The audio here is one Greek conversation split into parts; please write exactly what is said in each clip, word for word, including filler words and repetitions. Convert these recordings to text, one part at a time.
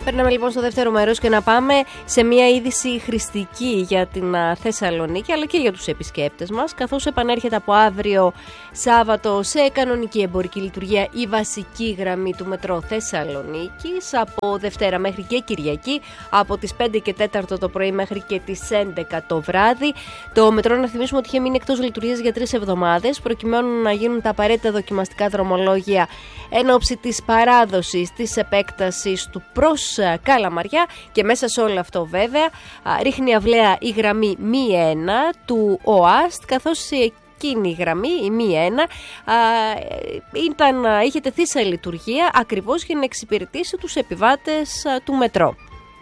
Περνάμε λοιπόν στο δεύτερο μέρος και να πάμε σε μια είδηση χρηστική για την Θεσσαλονίκη αλλά και για τους επισκέπτες μας, καθώς επανέρχεται από αύριο Σάββατο σε κανονική εμπορική λειτουργία η βασική γραμμή του μετρό Θεσσαλονίκης από Δευτέρα μέχρι και Κυριακή, από τις πέντε και τέσσερα το πρωί μέχρι και τις έντεκα το βράδυ. Το μετρό, να θυμίσουμε ότι είχε μείνει εκτός λειτουργίας για τρεις εβδομάδες προκειμένου να γίνουν τα απαραίτητα δοκιμαστικά δρομολόγια εν ώψη της παράδοσης της επέκτασης του προς Καλαμαριά, και μέσα σε όλο αυτό βέβαια ρίχνει αυλαία η γραμμή μη ένα του ΟΑΣΤ, καθώς εκείνη η γραμμή, η μη ένα, ήταν, είχε τεθεί σε λειτουργία ακριβώς για να εξυπηρετήσει τους επιβάτες του μετρό.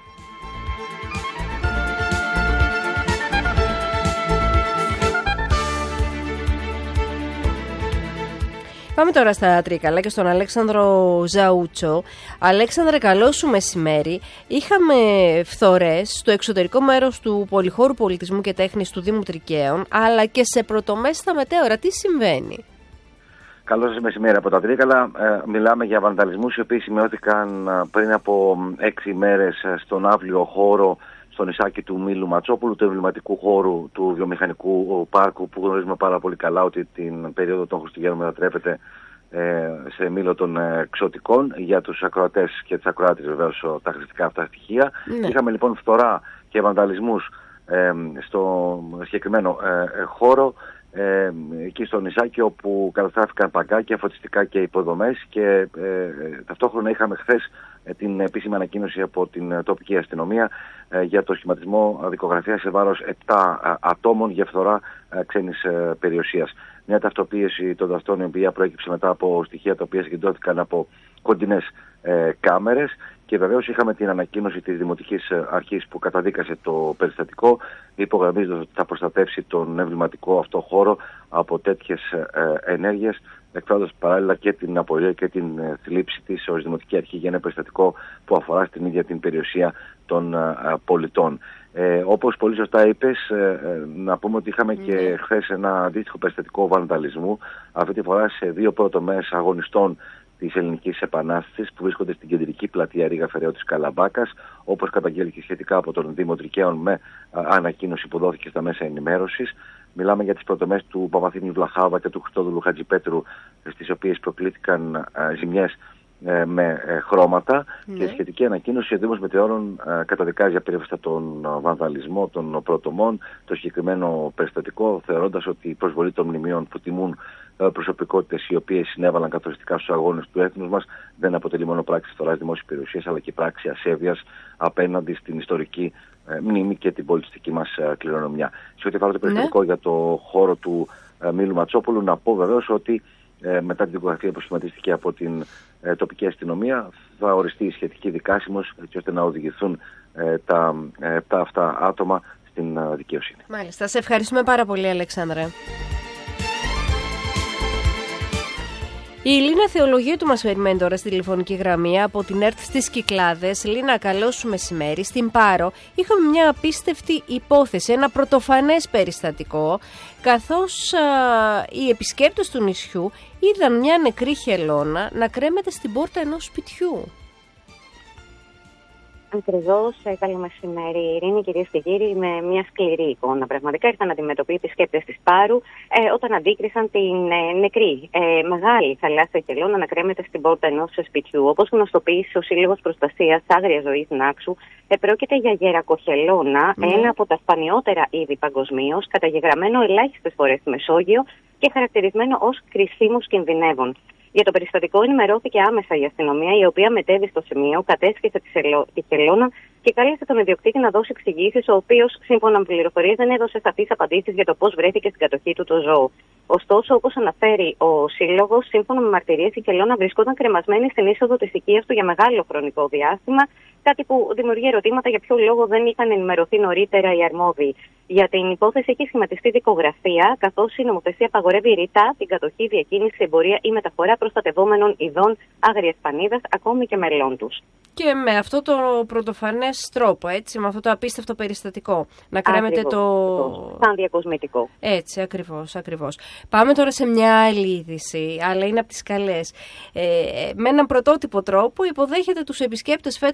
Πάμε τώρα στα Τρίκαλα και στον Αλέξανδρο Ζαούτσο. Αλέξανδρε, καλό σου μεσημέρι. Είχαμε φθορές στο εξωτερικό μέρος του Πολυχώρου Πολιτισμού και Τέχνης του Δήμου Τρικαίων, αλλά και σε πρωτομές στα μετέωρα. Τι συμβαίνει? Καλό σας μεσημέρι από τα Τρίκαλα. Ε, μιλάμε για βανδαλισμούς οι οποίοι σημειώθηκαν πριν από έξι μέρες στον αύλιο χώρο στο νησάκι του Μήλου Ματσόπουλου, του εμβληματικού χώρου του βιομηχανικού πάρκου, που γνωρίζουμε πάρα πολύ καλά ότι την περίοδο των Χριστουγέννων μετατρέπεται ε, σε μήλο των ε, ξωτικών. Για τους ακροατές και τις ακροάτες βεβαίως τα χρηστικά αυτά στοιχεία. Ναι. Είχαμε λοιπόν φθορά και βανδαλισμούς ε, στο συγκεκριμένο ε, χώρο, Ε, εκεί στο νησάκι, όπου καταστράφηκαν παγκάκια, φωτιστικά και υποδομές, και ε, ταυτόχρονα είχαμε χθες ε, την επίσημη ανακοίνωση από την ε, τοπική αστυνομία ε, για το σχηματισμό δικογραφίας σε βάρος επτά ε, ατόμων για φθορά ε, ξένης ε, περιουσίας. Μια ταυτοποίηση των δραστών, η οποία προέκυψε μετά από στοιχεία τα οποία συγκεντρώθηκαν από κοντινές ε, κάμερες, και βεβαίως είχαμε την ανακοίνωση της Δημοτικής Αρχής που καταδίκασε το περιστατικό, υπογραμμίζοντας ότι θα προστατεύσει τον εμβληματικό αυτό χώρο από τέτοιες ε, ενέργειες, εκφράζοντας παράλληλα και την απορία και την ε, θλίψη της ως Δημοτική Αρχή για ένα περιστατικό που αφορά στην ίδια την περιουσία των ε, πολιτών. Ε, όπως πολύ σωστά είπες, ε, ε, να πούμε ότι είχαμε mm. και χθες ένα αντίστοιχο περιστατικό βανδαλισμού, αυτή τη φορά σε δύο πρωτομές αγωνιστών της Ελληνικής Επανάστασης που βρίσκονται στην κεντρική πλατεία Ρήγα Φεραίου της Καλαμπάκας, όπως καταγγέλθηκε σχετικά από τον Δήμο Τρικαίων με α, ανακοίνωση που δόθηκε στα μέσα ενημέρωσης. Μιλάμε για τις πρωτομές του Παπαθήμιου Βλαχάβα και του Χριστόδουλου Χατζιπέτρου, στις οποίες προκλήθηκαν α, ζημιές ε, με ε, χρώματα, mm. και σχετική ανακοίνωση ο Δήμος Μετεώρων ε, καταδικάζει απερίφαστα τον βανδαλισμό των πρωτομών, το συγκεκριμένο περιστατικό, θεωρώντας ότι η προσβολή των μνημείων που τιμούν προσωπικότητες οι οποίες συνέβαλαν καθοριστικά στους αγώνες του έθνους μας δεν αποτελεί μόνο πράξη φθοράς δημόσιας περιουσίας, αλλά και πράξη ασέβειας απέναντι στην ιστορική ε, μνήμη και την πολιτιστική μας ε, κληρονομιά. Σε ό,τι αφορά το περιστατικό ναι. για το χώρο του ε, Μήλου Ματσόπουλου, να πω βεβαίως ότι ε, μετά την δικογραφία που σχηματίστηκε από την ε, τοπική αστυνομία θα οριστεί η σχετική δικάσιμος, έτσι ώστε να οδηγηθούν ε, τα επτά ε, αυτά άτομα στην ε, δικαιοσύνη. Μάλιστα. Σε ευχαριστούμε πάρα πολύ, Αλεξάνδρε. Η Λίνα Θεολογίου μας περιμένει τώρα στη τηλεφωνική γραμμή από την ΕΡΤ στις Κυκλάδες. Λίνα, καλό σου μεσημέρι. Στην Πάρο είχαμε μια απίστευτη υπόθεση, ένα πρωτοφανές περιστατικό, καθώς α, οι επισκέπτες του νησιού είδαν μια νεκρή χελώνα να κρέμεται στην πόρτα ενός σπιτιού. Ακριβώς, καλό μεσημέρι, Ειρήνη, κυρίες και κύριοι, με μια σκληρή εικόνα. Πραγματικά ήρθαν αντιμετωπίσει οι επισκέπτες της Πάρου ε, όταν αντίκρισαν την ε, νεκρή ε, μεγάλη θαλάσσια χελώνα να κρέμεται στην πόρτα ενός σπιτιού. Όπως γνωστοποίησε ο Σύλλογος Προστασίας Άγριας Ζωής Νάξου, ε, πρόκειται για γερακοχελώνα, mm. ένα από τα σπανιότερα είδη παγκοσμίως, καταγεγραμμένο ελάχιστες φορές στη Μεσόγειο και χαρακτηρισμένο ως κρισίμους κινδυνεύων. Για το περιστατικό ενημερώθηκε άμεσα η αστυνομία, η οποία μετέβη στο σημείο, κατέσχεσε τη χελώνα και κάλεσε τον ιδιοκτήτη να δώσει εξηγήσεις, ο οποίος, σύμφωνα με πληροφορίες, δεν έδωσε σαφείς απαντήσεις για το πώς βρέθηκε στην κατοχή του το ζώο. Ωστόσο, όπως αναφέρει ο Σύλλογος, σύμφωνα με μαρτυρίες, η χελώνα βρισκόταν κρεμασμένη στην είσοδο της οικίας του για μεγάλο χρονικό διάστημα, κάτι που δημιουργεί ερωτήματα για ποιο λόγο δεν είχαν ενημερωθεί νωρίτερα οι αρμόδιοι. Για την υπόθεση έχει σχηματιστεί δικογραφία, καθώς η νομοθεσία απαγορεύει ρητά την κατοχή, διακίνηση, εμπορία ή μεταφορά προστατευόμενων ειδών άγριας πανίδας, ακόμη και μελών τους. Και με αυτό το πρωτοφανές τρόπο, έτσι, με αυτό το απίστευτο περιστατικό, να κρέμεται το... σαν διακοσμητικό. Έτσι, ακριβώς, ακριβώς. Πάμε τώρα σε μια άλλη είδηση, αλλά είναι από τις καλές. Ε, με έναν πρωτότυπο τρόπο υποδέχεται τους επισκέπτες φέτος η Δημοτική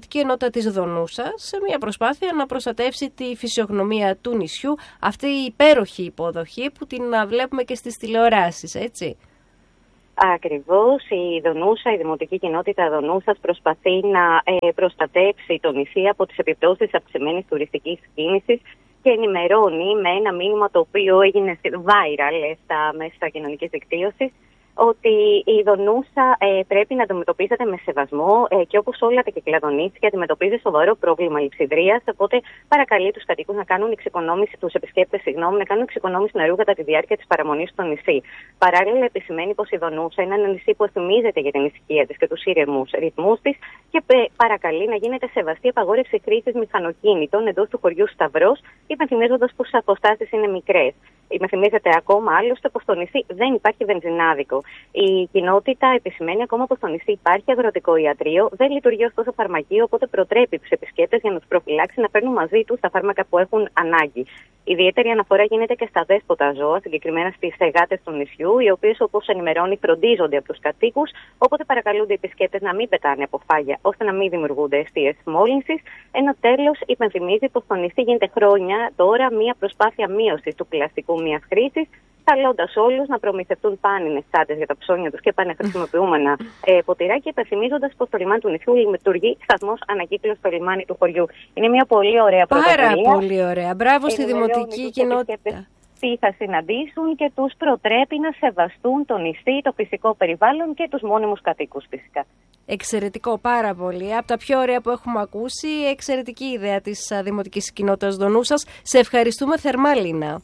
Δημοτική Ενότητα της Δονούσας σε μια προσπάθεια να προστατεύσει τη φυσιογνωμία του νησιού, αυτή η υπέροχη υποδοχή που την βλέπουμε και στις τηλεοράσεις, έτσι. Ακριβώς, η Δονούσα, η Δημοτική Κοινότητα Δονούσας προσπαθεί να ε, προστατεύσει το νησί από τις επιπτώσεις της αυξημένης τουριστικής κίνησης και ενημερώνει με ένα μήνυμα το οποίο έγινε viral στα μέσα κοινωνικής δικτύωσης, ότι η Δονούσα ε, πρέπει να αντιμετωπίζεται με σεβασμό ε, και όπως όλα τα κυκλαδονήσια αντιμετωπίζει σοβαρό πρόβλημα λειψιδρίας. Οπότε παρακαλεί τους κατοίκους να κάνουν εξοικονόμηση, τους επισκέπτες, συγγνώμη, να κάνουν εξοικονόμηση νερού κατά τη διάρκεια της παραμονής στο νησί. Παράλληλα, επισημαίνει πως η Δονούσα είναι ένα νησί που θυμίζεται για την ησυχία της και τους ήρεμους ρυθμούς της και παρακαλεί να γίνεται σεβαστή απαγόρευση χρήσης μηχανοκίνητων εντός του χωριού Σταυρός, υπενθυμίζοντας πως οι αποστάσεις είναι μικρές. Υπενθυμίζεται ακόμα άλλωστε πως στο νησί δεν υπάρχει βενζινάδικο. Η κοινότητα επισημαίνει ακόμα πως στο νησί υπάρχει αγροτικό ιατρείο, δεν λειτουργεί ωστόσο φαρμακείο, οπότε προτρέπει τους επισκέπτες για να τους προφυλάξει να παίρνουν μαζί τους τα φάρμακα που έχουν ανάγκη. Ιδιαίτερη αναφορά γίνεται και στα δέσποτα ζώα, συγκεκριμένα στις γάτες του νησιού, οι οποίες, όπως ενημερώνει, φροντίζονται από τους κατοίκους, οπότε παρακαλούνται οι επισκέπτες να μην πετάνε από φάγια, ώστε να μην δημιουργούνται αιστείες μόλυνσης. Ενώ τέλος υπενθυμίζει πως στο νησί γίνεται χρόνια τώρα μια προσπάθεια μείωσης του πλαστικού μιας χρήσης, καλώντας όλους να προμηθευτούν πάνινες τσάντες για τα ψώνια τους και πανεχρησιμοποιούμενα ε, ποτηρά και υπενθυμίζοντας πως το λιμάνι του νησιού λειτουργεί σταθμός ανακύκλωσης στο λιμάνι του χωριού. Είναι μια πολύ ωραία πρωτοβουλία. Πάρα πολύ ωραία. Μπράβο στη Δημοτική Κοινότητα. Τι θα συναντήσουν και τους προτρέπει να σεβαστούν το νησί, το φυσικό περιβάλλον και τους μόνιμους κατοίκους φυσικά. Εξαιρετικό, πάρα πολύ. Από τα πιο ωραία που έχουμε ακούσει, εξαιρετική ιδέα της Δημοτικής Κοινότητας Δονούσας. Σε ευχαριστούμε θερμά, Λίνα.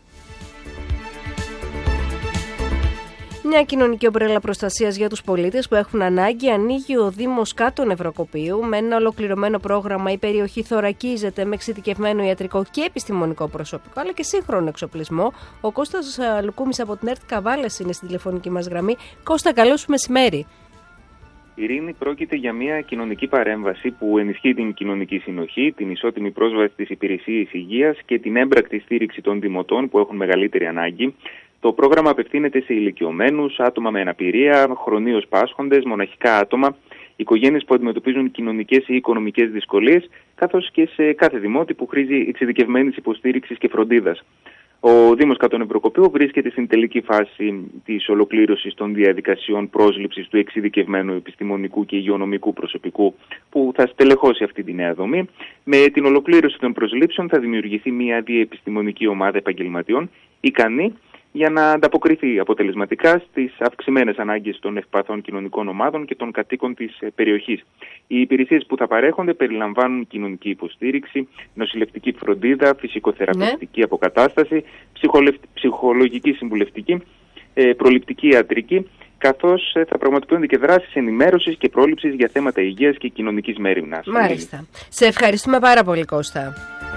Μια κοινωνική ομπρέλα προστασίας για τους πολίτες που έχουν ανάγκη ανοίγει ο Δήμος Κάτω Νευροκοπείου. Με ένα ολοκληρωμένο πρόγραμμα η περιοχή θωρακίζεται με εξειδικευμένο ιατρικό και επιστημονικό προσωπικό, αλλά και σύγχρονο εξοπλισμό. Ο Κώστας Λουκούμης από την ΕΡΤ Καβάλας είναι στην τηλεφωνική μας γραμμή. Κώστα, καλό σου μεσημέρι. Ειρήνη, πρόκειται για μια κοινωνική παρέμβαση που ενισχύει την κοινωνική συνοχή, την ισότιμη πρόσβαση στις υπηρεσίες υγείας και την έμπρακτη στήριξη των δημοτών που έχουν μεγαλύτερη ανάγκη. Το πρόγραμμα απευθύνεται σε ηλικιωμένους, άτομα με αναπηρία, χρονίως πάσχοντες, μοναχικά άτομα, οικογένειες που αντιμετωπίζουν κοινωνικές ή οικονομικές δυσκολίες, καθώς και σε κάθε δημότη που χρήζει εξειδικευμένης υποστήριξης και φροντίδας. Ο Δήμος Κάτω Νευροκοπείου βρίσκεται στην τελική φάση της ολοκλήρωσης των διαδικασιών πρόσληψης του εξειδικευμένου επιστημονικού και υγειονομικού προσωπικού που θα στελεχώσει αυτή τη νέα δομή. Με την ολοκλήρωση των προσλήψεων θα δημιουργηθεί μια διεπιστημονική ομάδα επαγγελματιών ικανή για να ανταποκριθεί αποτελεσματικά στις αυξημένες ανάγκες των ευπαθών κοινωνικών ομάδων και των κατοίκων της περιοχής. Οι υπηρεσίες που θα παρέχονται περιλαμβάνουν κοινωνική υποστήριξη, νοσηλευτική φροντίδα, φυσικοθεραπευτική ναι. αποκατάσταση, ψυχολογική συμβουλευτική, προληπτική ιατρική, καθώς θα πραγματοποιούνται και δράσεις ενημέρωσης και πρόληψης για θέματα υγείας και κοινωνικής μέριμνας. Μάλιστα. Σε ευχαριστούμε πάρα πολύ, Κώστα.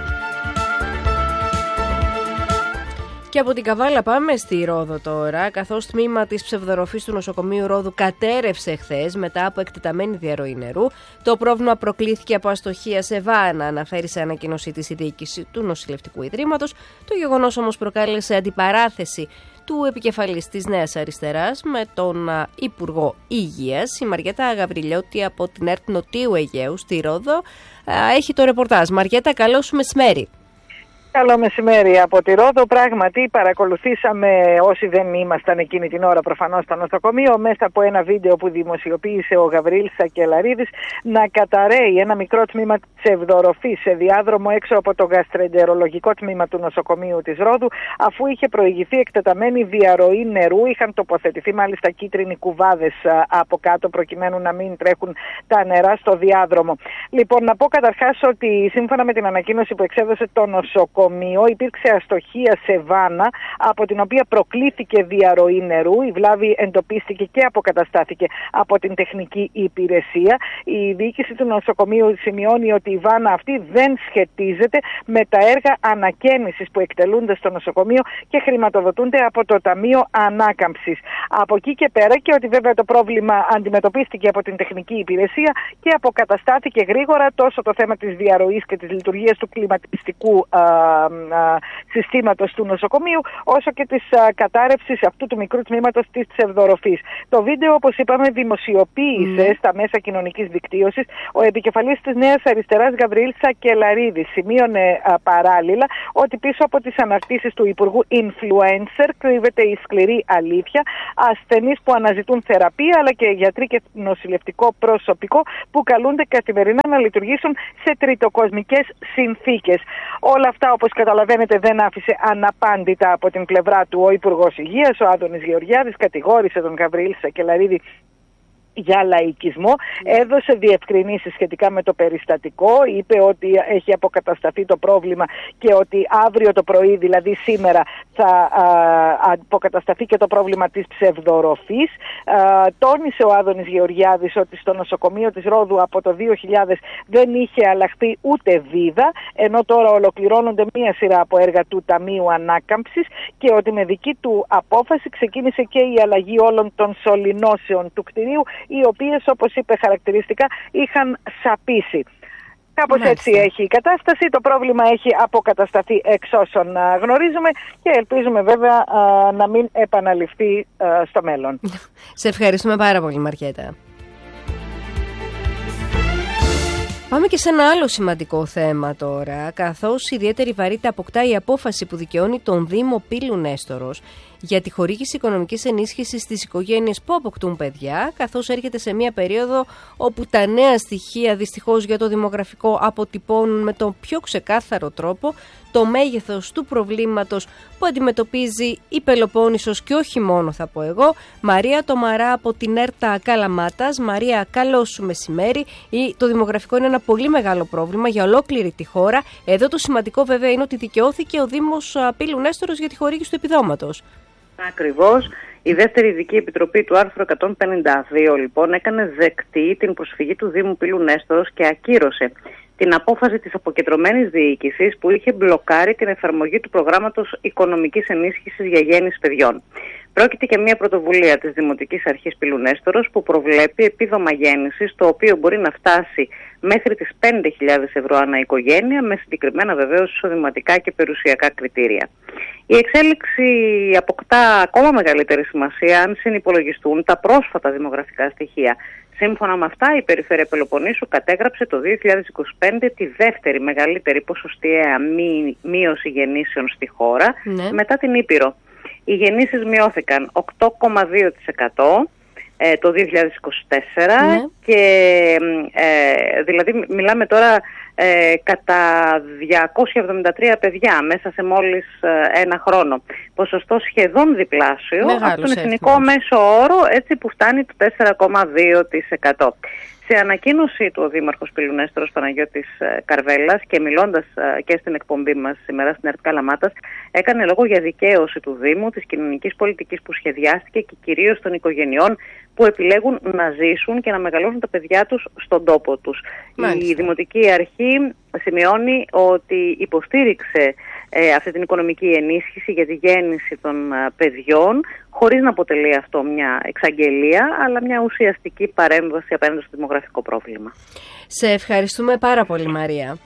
Και από την Καβάλα πάμε στη Ρόδο τώρα, καθώς τμήμα της ψευδορροφής του νοσοκομείου Ρόδου κατέρευσε χθες μετά από εκτεταμένη διαρροή νερού. Το πρόβλημα προκλήθηκε από αστοχία σε βάνα, αναφέρει σε ανακοίνωσή της η διοίκηση του Νοσηλευτικού Ιδρύματος. Το γεγονός όμως προκάλεσε αντιπαράθεση του επικεφαλής της Νέας Αριστεράς με τον Υπουργό Υγείας. Η Μαριέτα Γαβριλιώτη από την ΕΡΤ Νοτίου Αιγαίου στη Ρόδο έχει το ρεπορτάζ. Μαριέτα, καλό σου μεσημέρι. Καλό μεσημέρι από τη Ρόδο. Πράγματι παρακολουθήσαμε, όσοι δεν ήμασταν εκείνη την ώρα προφανώς στο νοσοκομείο, μέσα από ένα βίντεο που δημοσιοποίησε ο Γαβρίλης Σακελαρίδης, να καταραίει ένα μικρό τμήμα ψευδορροφής σε διάδρομο έξω από το γαστρεντερολογικό τμήμα του νοσοκομείου της Ρόδου, αφού είχε προηγηθεί εκτεταμένη διαρροή νερού. Είχαν τοποθετηθεί μάλιστα κίτρινοι κουβάδες από κάτω προκειμένου να μην τρέχουν τα νερά στο διάδρομο. Λοιπόν, να πω καταρχάς ότι σύμφωνα με την ανακοίνωση που εξέδωσε το νοσοκομείο, υπήρξε αστοχία σε βάνα, από την οποία προκλήθηκε διαρροή νερού. Η βλάβη εντοπίστηκε και αποκαταστάθηκε από την τεχνική υπηρεσία. Η διοίκηση του νοσοκομείου σημειώνει ότι η βάνα αυτή δεν σχετίζεται με τα έργα ανακαίνησης που εκτελούνται στο νοσοκομείο και χρηματοδοτούνται από το Ταμείο Ανάκαμψης. Από εκεί και πέρα, και ότι βέβαια το πρόβλημα αντιμετωπίστηκε από την τεχνική υπηρεσία και αποκαταστάθηκε γρήγορα τόσο το θέμα της διαρροής και της λειτουργίας του κλιματιστικού α, α, συστήματος του νοσοκομείου, όσο και της α, κατάρρευσης αυτού του μικρού τμήματος της ψευδορροφής. Το βίντεο, όπως είπαμε, δημοσιοποίησε mm. στα μέσα κοινωνικής δικτύωσης ο επικεφαλής της Νέας Αριστεράς Γαβριήλ Σακελαρίδης. Σημείωνε α, παράλληλα ότι πίσω από τις αναρτήσεις του Υπουργού Influencer κρύβεται η σκληρή αλήθεια, ασθενείς που αναζητούν θεραπεία, αλλά και γιατροί και νοσηλευτικό προσωπικό που καλούνται καθημερινά να λειτουργήσουν σε τριτοκοσμικές συνθήκες. Όλα αυτά, όπως καταλαβαίνετε, δεν άφησε αναπάντητα από την πλευρά του ο Υπουργός Υγείας, ο Άδωνης Γεωργιάδης, κατηγόρησε τον Γαβριήλ Σακελαρίδη για λαϊκισμό, έδωσε διευκρινήσεις σχετικά με το περιστατικό, είπε ότι έχει αποκατασταθεί το πρόβλημα και ότι αύριο το πρωί, δηλαδή σήμερα, θα α, αποκατασταθεί και το πρόβλημα της ψευδορροφής. Α, τόνισε ο Άδωνης Γεωργιάδης ότι στο νοσοκομείο της Ρόδου από το δύο χιλιάδες δεν είχε αλλάχθει ούτε βίδα, ενώ τώρα ολοκληρώνονται μία σειρά από έργα του Ταμείου Ανάκαμψης και ότι με δική του απόφαση ξεκίνησε και η αλλαγή όλων των σωληνώσεων του κτηρίου, οι οποίες, όπως είπε χαρακτηριστικά, είχαν σαπίσει. Κάπως έτσι έχει η κατάσταση, το πρόβλημα έχει αποκατασταθεί εξ όσων γνωρίζουμε και ελπίζουμε βέβαια να μην επαναληφθεί στο μέλλον. Σε ευχαριστούμε πάρα πολύ, Μαριέτα. Πάμε και σε ένα άλλο σημαντικό θέμα τώρα, καθώς ιδιαίτερη βαρύτητα αποκτά η απόφαση που δικαιώνει τον Δήμο Πύλου Νέστορος για τη χορήγηση οικονομικής ενίσχυσης στις οικογένειες που αποκτούν παιδιά, καθώς έρχεται σε μια περίοδο όπου τα νέα στοιχεία δυστυχώς για το δημογραφικό αποτυπώνουν με τον πιο ξεκάθαρο τρόπο το μέγεθος του προβλήματος που αντιμετωπίζει η Πελοπόννησος και όχι μόνο, θα πω εγώ. Μαρία Τομαρά από την Έρτα Καλαμάτας. Μαρία, καλό σου μεσημέρι. Το δημογραφικό είναι ένα πολύ μεγάλο πρόβλημα για ολόκληρη τη χώρα. Εδώ το σημαντικό βέβαια είναι ότι δικαιώθηκε ο Δήμος Πύλου Νέστορος για τη χορήγηση του επιδόματος. Ακριβώς. Η δεύτερη ειδική επιτροπή του άρθρου εκατόν πενήντα δύο λοιπόν έκανε δεκτή την προσφυγή του Δήμου Πύλου Νέστορος και ακύρωσε την απόφαση της αποκεντρωμένης διοίκησης που είχε μπλοκάρει την εφαρμογή του προγράμματος οικονομικής ενίσχυσης για γέννηση παιδιών. Πρόκειται για μια πρωτοβουλία της Δημοτικής Αρχής Πύλου Νέστορος που προβλέπει επίδομα γέννησης, το οποίο μπορεί να φτάσει μέχρι τις πέντε χιλιάδες ευρώ ανά οικογένεια, με συγκεκριμένα βεβαίως εισοδηματικά και περιουσιακά κριτήρια. Η εξέλιξη αποκτά ακόμα μεγαλύτερη σημασία αν συνυπολογιστούν τα πρόσφατα δημογραφικά στοιχεία. Σύμφωνα με αυτά, η Περιφέρεια Πελοποννήσου κατέγραψε το δύο χιλιάδες είκοσι πέντε τη δεύτερη μεγαλύτερη ποσοστιαία μεί, μείωση γεννήσεων στη χώρα, ναι, μετά την Ήπειρο. Οι γεννήσεις μειώθηκαν οκτώ κόμμα δύο τοις εκατό ε, το δύο χιλιάδες είκοσι τέσσερα, ναι, και ε, δηλαδή μιλάμε τώρα ε, κατά διακόσια εβδομήντα τρία παιδιά μέσα σε μόλις ε, ένα χρόνο. Ποσοστό σχεδόν διπλάσιο από τον εθνικό μέσο όρο, έτσι που φτάνει το τέσσερα κόμμα δύο τοις εκατό. Σε ανακοίνωσή του ο Δήμαρχος Πύλου Νέστορος Παναγιώτης Καρβέλας και μιλώντας και στην εκπομπή μας σήμερα στην Έρτα Καλαμάτας, έκανε λόγο για δικαίωση του Δήμου, της κοινωνικής πολιτικής που σχεδιάστηκε και κυρίως των οικογενειών που επιλέγουν να ζήσουν και να μεγαλώσουν τα παιδιά τους στον τόπο τους. Μάλιστα. Η Δημοτική Αρχή σημειώνει ότι υποστήριξε ε, αυτή την οικονομική ενίσχυση για τη γέννηση των ε, παιδιών, χωρίς να αποτελεί αυτό μια εξαγγελία, αλλά μια ουσιαστική παρέμβαση απέναντι στο δημογραφικό πρόβλημα. Σε ευχαριστούμε πάρα πολύ, Μαρία.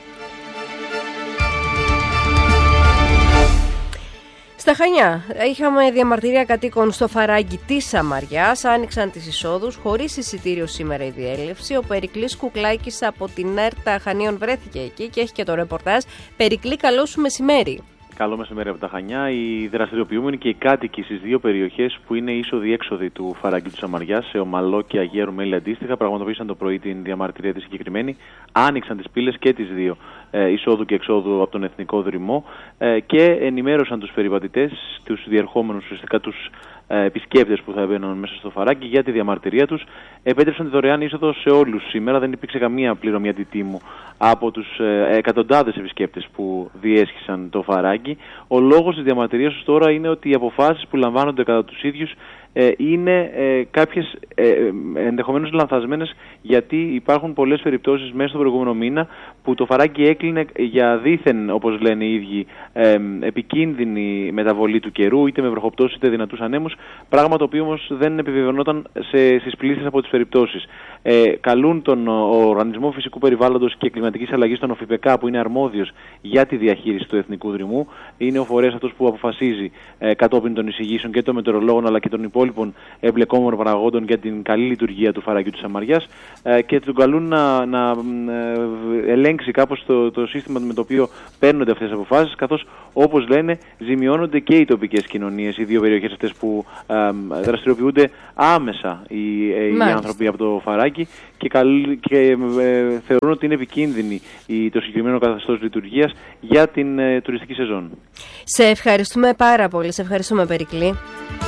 Στα Χανιά είχαμε διαμαρτυρία κατοίκων στο Φαράγγι της Σαμαριάς. Άνοιξαν τις εισόδους χωρίς εισιτήριο σήμερα η διέλευση. Ο Περικλής Κουκλάκης από την Έρτα Χανίων βρέθηκε εκεί και έχει και το ρεπορτάζ. Περικλή, καλό σου μεσημέρι. Καλό μεσημέρι από τα Χανιά. Οι δραστηριοποιούμενοι και οι κάτοικοι στις δύο περιοχές που είναι είσοδοι-έξοδοι του Φαράγγι της Σαμαριάς, σε Ομαλό και Αγία Ρουμέλη αντίστοιχα, πραγματοποίησαν το πρωί την διαμαρτυρία τη συγκεκριμένη. Άνοιξαν τις πύλες και τις δύο, ε, εισόδου και εξόδου από τον Εθνικό Δρυμό, ε, και ενημέρωσαν τους περιπατητές, τους διερχόμενους, ουσιαστικά τους ε, επισκέπτες που θα έμπαιναν μέσα στο Φαράγγι για τη διαμαρτυρία τους. Επέτρεψαν τη δωρεάν είσοδο σε όλους σήμερα. Δεν υπήρξε καμία πληρωμή αντιτίμου από τους ε, εκατοντάδες επισκέπτες που διέσχισαν το Φαράγγι. Ο λόγος της διαμαρτυρίας τους τώρα είναι ότι οι αποφάσεις που λαμβάνονται κατά τους ίδιους ε, είναι ε, κάποιες ε, ενδεχομένως λανθασμένες, γιατί υπάρχουν πολλές περιπτώσεις μέσα στο προηγούμενο μήνα που το φαράγγι έκλεινε για δήθεν, όπως λένε οι ίδιοι, ε, επικίνδυνη μεταβολή του καιρού, είτε με βροχοπτώσεις είτε δυνατούς ανέμους, πράγμα το οποίο όμως δεν επιβεβαιωνόταν σε, στις πλήσεις από τις περιπτώσεις. Ε, καλούν τον ο Οργανισμό Φυσικού Περιβάλλοντος και Κλιματικής Αλλαγής, τον ΟΦΙΠΕΚΑ, που είναι αρμόδιος για τη διαχείριση του εθνικού δρυμού. Είναι ο φορέας αυτός που αποφασίζει ε, κατόπιν των εισηγήσεων και των μετεωρολόγων αλλά και των υπόλοιπων εμπλεκόμενων παραγόντων για την καλή λειτουργία του φαραγγιού της Σαμαριάς, ε, και τον καλούν να, να ε, ελέγξει κάπως το, το σύστημα με το οποίο παίρνονται αυτές τις αποφάσεις, καθώς, όπως λένε, ζημιώνονται και οι τοπικές κοινωνίες, οι δύο περιοχές αυτές που ε, δραστηριοποιούνται άμεσα οι, ε, οι άνθρωποι από το φαράγγι και, καλ, και ε, θεωρούν ότι είναι επικίνδυνη η, το συγκεκριμένο καθεστώς λειτουργίας για την ε, τουριστική σεζόν. Σε ευχαριστούμε πάρα πολύ. Σε ευχαριστούμε, Περικλή.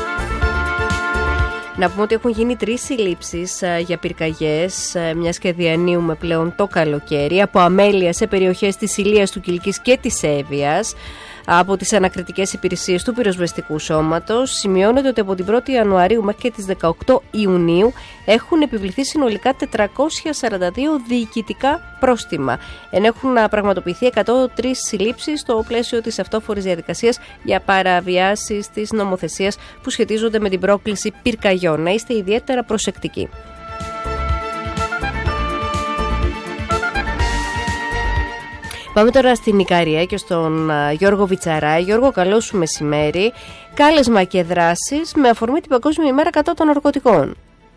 Να πούμε ότι έχουν γίνει τρεις συλλήψεις uh, για πυρκαγιές, uh, μιας και διανύουμε πλέον το καλοκαίρι, από αμέλεια σε περιοχές της Ηλίας, του Κιλκής και της Εύβοιας, από τις ανακριτικές υπηρεσίες του πυροσβεστικού σώματος. Σημειώνεται ότι από την πρώτη Ιανουαρίου μέχρι και τις δεκαοκτώ Ιουνίου έχουν επιβληθεί συνολικά τετρακόσια σαράντα δύο διοικητικά πρόστιμα, ενώ έχουν πραγματοποιηθεί εκατόν τρεις συλλήψεις στο πλαίσιο της αυτόφορης διαδικασίας για παραβιάσεις της νομοθεσίας που σχετίζονται με την πρόκληση πυρκαγιών. Να είστε ιδιαίτερα προσεκτικοί. Πάμε τώρα στην Ικαρία και στον Γιώργο Βιτσαρά. Γιώργο, καλό σου μεσημέρι. Κάλεσμα και δράσεις με αφορμή την Παγκόσμια ημέρα κατά των ναρκωτικών.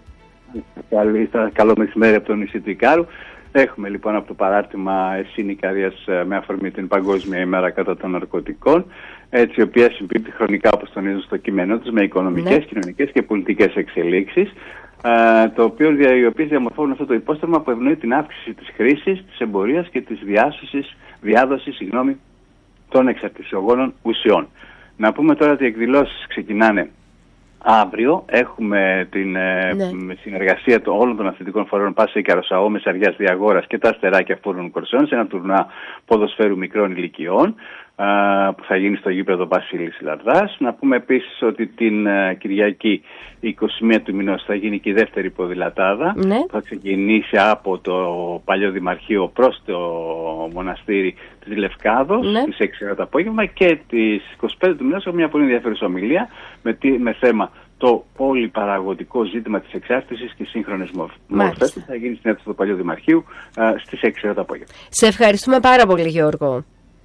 Καλό μεσημέρι από το νησί του Ικάρου. Έχουμε λοιπόν από το παράρτημα ΕΣΥΝ Ικαρίας με αφορμή την Παγκόσμια ημέρα κατά των ναρκωτικών, έτσι η οποία συμπίπτει χρονικά, όπως τονίζουν στο κείμενό τους, με οικονομικές, ναι. κοινωνικές και πολιτικές εξελίξεις, το οποίο, οι οποίες διαμορφώνουν αυτό το υπόστρωμα που ευνοεί την αύξηση της χρήσης, της εμπορίας και της διάσωσης, διάδοσης συγγνώμη, των εξαρτησιογόνων ουσιών. Να πούμε τώρα ότι οι εκδηλώσεις ξεκινάνε αύριο. Έχουμε την ναι. συνεργασία των όλων των αθλητικών φορέων Πάσα Ίκαρος, ΑΟ, Μεσαριάς, Διαγόρας και τα Αστεράκια Φούρνων Κορσών σε ένα τουρνουά ποδοσφαίρου μικρών ηλικιών που θα γίνει στο γήπεδο Βασίλης Λαρδάς. Να πούμε επίσης ότι την Κυριακή είκοσι μία του μηνός θα γίνει και η δεύτερη ποδηλατάδα, ναι. που θα ξεκινήσει από το παλιό Δημαρχείο προς το μοναστήρι της Λευκάδος, ναι. στις έξι το απόγευμα, και τις είκοσι πέντε του μηνός έχουμε μια πολύ ενδιαφέρουσα ομιλία με, με θέμα το πολυπαραγωγικό ζήτημα της εξάρτησης και σύγχρονες μορφές, που θα γίνει στην αίθουσα του παλιού Δημαρχείου α, στις έξι το απόγευμα. Σε ευχαριστούμε πάρα πολύ, Γιώργο.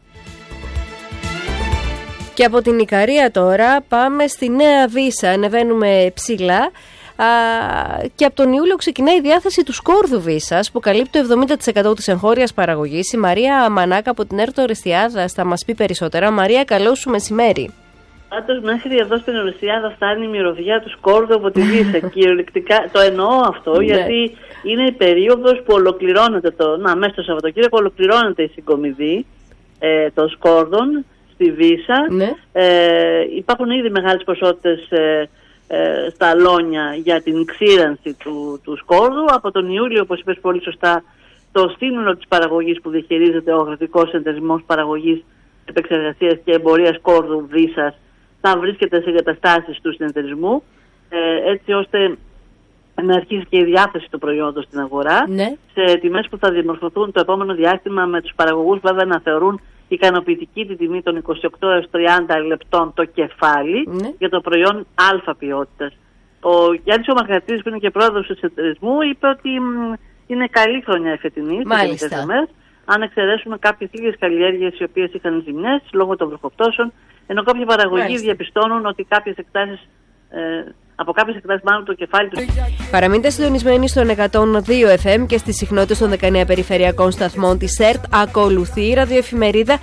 Και από την Ικαρία τώρα πάμε στη Νέα Βύσσα, ανεβαίνουμε ψηλά, α, και από τον Ιούλιο ξεκινάει η διάθεση του σκόρδου Βύσσας που καλύπτει το εβδομήντα τοις εκατό της εγχώριας παραγωγής. Η Μαρία Μανάκα από την Έρτο Ορεστιάδα θα μας πει περισσότερα. Μαρία, καλό σου μεσημέρι. Πάντως μέχρι εδώ στην Ορεστιάδα φτάνει η μυρωδιά του σκόρδου από τη Βύσσα. Κυριολεκτικά το εννοώ αυτό, γιατί είναι η περίοδος που ολοκληρώνεται το, να, μέσα στο Σαββατοκύριακο ολοκληρώνεται η συγκομιδή ε, των σκόρδων στη Βύσσα. Ναι. Ε, υπάρχουν ήδη μεγάλες ποσότητες ε, ε, στα αλόνια για την ξύρανση του, του σκόρδου. Από τον Ιούλιο, όπως είπες πολύ σωστά, το σύνολο της παραγωγής που διαχειρίζεται ο Κρατικός Συνεταιρισμός Παραγωγής, Επεξεργασίας και Εμπορίας Σκόρδου Βύσσας θα βρίσκεται σε εγκαταστάσεις του συνεταιρισμού, ε, έτσι ώστε να αρχίσει και η διάθεση του προϊόντος στην αγορά, ναι. σε τιμές που θα διαμορφωθούν το επόμενο διάστημα, με τους παραγωγούς βέβαια να θεωρούν ικανοποιητική την τιμή των είκοσι οκτώ έως τριάντα λεπτών το κεφάλι, ναι. για το προϊόν α ποιότητας. Ο Γιάννης ο Μαργαρατίδης, που είναι και πρόεδρος του συνεταιρισμού, είπε ότι μ, είναι καλή χρονιά η φετινή, αν εξαιρέσουμε κάποιες λίγες καλλιέργειες οι οποίες είχαν ζημιές λόγω των βροχοπτώσεων, ενώ κάποιοι παραγωγοί Μάλιστα. διαπιστώνουν ότι κάποιες εκτάσεις, ε, από κάποιες εκτάσεις μάλλον το κεφάλι του. Παραμείνετε συντονισμένοι στον εκατόν δύο εφ εμ και στις συχνότητες των δεκαεννέα περιφερειακών σταθμών της ΕΡΤ. Ακολουθεί η ραδιοεφημερίδα